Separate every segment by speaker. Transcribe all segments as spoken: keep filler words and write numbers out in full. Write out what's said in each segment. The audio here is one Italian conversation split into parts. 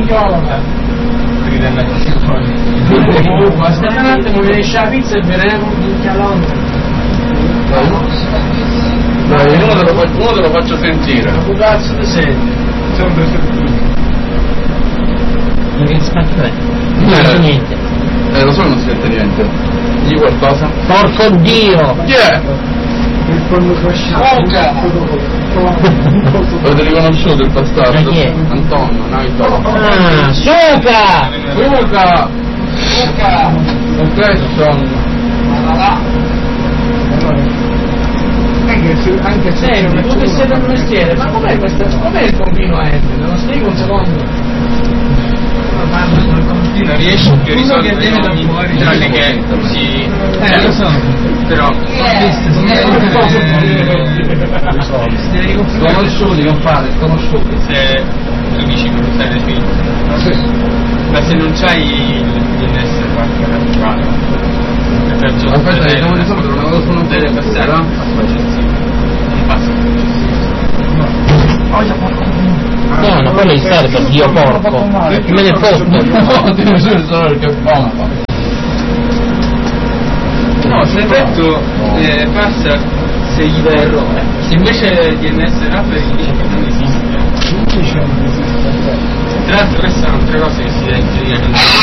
Speaker 1: minchiola! Oh, aspetta un attimo, mi esce la pizza e verremo minchia Londra.
Speaker 2: Dai, uno te lo faccio, uno te lo faccio sentire.
Speaker 1: Ma che cazzo ti senti?
Speaker 2: Sempre sentito.
Speaker 3: Non si sente niente.
Speaker 2: Eh, lo so che non si sente niente. Digli qualcosa.
Speaker 3: Porco Dio!
Speaker 2: Chi è?
Speaker 1: Oca!
Speaker 2: Avete riconosciuto il bastardo?
Speaker 3: Chi è?
Speaker 2: Antonio, Naito.
Speaker 3: Ah, Suca!
Speaker 2: Suca!
Speaker 1: Oca!
Speaker 2: Ok, sono.
Speaker 1: Ma là! Anche se ma tu che sei del mestiere, ma com'è questo? Com'è il continuo a N? Non lo spiego un secondo.
Speaker 4: Non riesci più a risolvere che viene da fuori, tranne che si... Eh, lo so, però...
Speaker 2: Sconosciuti, compare, sconosciuti.
Speaker 4: Se amici con sai le figlie. Ma se non c'hai il essere qualche naturale.
Speaker 2: Aspetta, devo risolvere una cosa su
Speaker 4: deve passare. Non passa.
Speaker 3: No, no, quello è il server, Dio porco. Che me ne fotto?
Speaker 2: No, ti misuri solo perché pompa.
Speaker 4: No, se il retto eh, passa se gli dà errore. Se invece D N S Wrapper gli dice che non esiste. Tra l'altro queste sono altre cose che si deve inserire.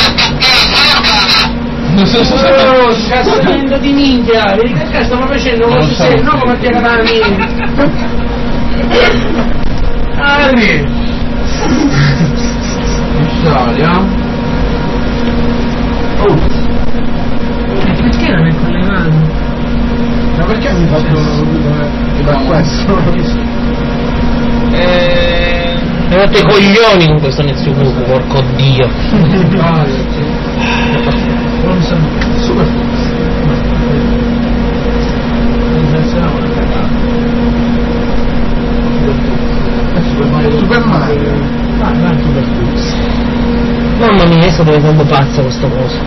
Speaker 2: Non so se
Speaker 1: Oh, scazzamento di minchia! Vedi che cazzo stiamo facendo? Non si sente, no come a chiamare la minchia! Arri!
Speaker 2: Italia. Oh.
Speaker 1: Perché non è collegato?
Speaker 5: Ma perché mi fa da questo?
Speaker 4: Eh...
Speaker 3: Hai fatto i coglioni con questo Netsubuku, porco Dio.
Speaker 1: Non so.
Speaker 2: Super.
Speaker 5: Super Mario.
Speaker 1: Ah, vai tu per
Speaker 3: Mamma mia, sto diventando pazzo questo coso.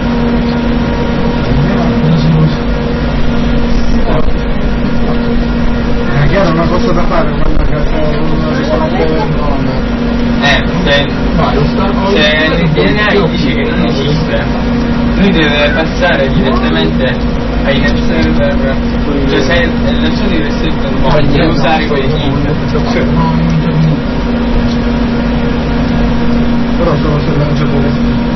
Speaker 5: È chiaro, una cosa da fare quando uno risolve il nome.
Speaker 4: Eh, se, se il D N A dice che non esiste, lui deve passare direttamente ai net server, cioè se il net server deve essere un po' deve usare quei kit.
Speaker 5: Però solo se lancia delle